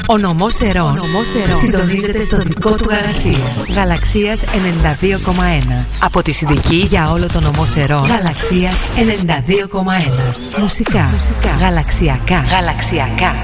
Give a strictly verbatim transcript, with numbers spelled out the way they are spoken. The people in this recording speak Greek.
Ο νομός Ερών. Ο νομός Ερών συντονίζεται στο δικό του γαλαξία. Γαλαξίας ενενήντα δύο κόμμα ένα. Από τη Συνδική για όλο το νομό Ερών. Γαλαξίας ενενήντα δύο κόμμα ένα. Μουσικά. Μουσικά. Γαλαξιακά. Γαλαξιακά.